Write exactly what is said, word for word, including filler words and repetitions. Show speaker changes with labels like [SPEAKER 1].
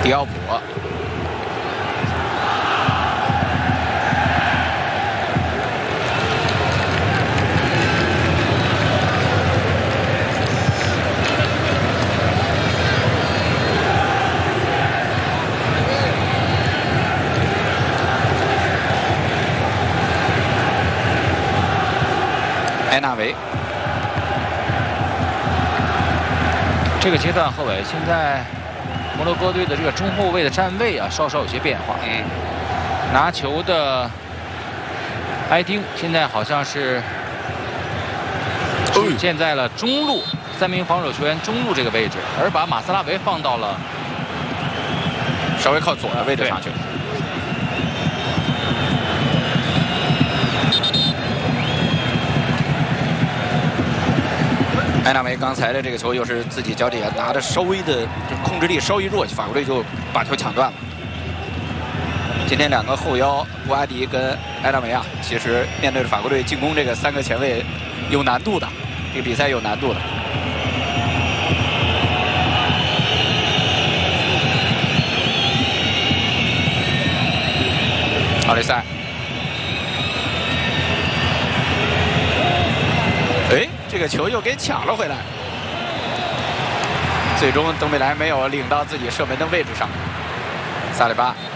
[SPEAKER 1] 迪奥普。 埃纳维，
[SPEAKER 2] 这个阶段后卫现在摩洛哥队的这个中后卫的站位啊，稍稍有些变化。
[SPEAKER 1] 嗯，
[SPEAKER 2] 拿球的埃丁现在好像是出现在了中路，三名防守球员中路这个位置，而把马斯拉维放到了
[SPEAKER 1] 稍微靠左的位置上去。 埃纳维刚才的这个球又是自己脚底下拿的稍微的控制力稍微弱，法国队就把球抢断了。今天两个后腰布阿迪跟埃纳维啊，其实面对着法国队进攻这个三个前卫有难度的，这个比赛有难度的。奥雷塞，哎。 这个球又给抢了回来，最终登贝莱没有领到自己射门的位置上。萨里巴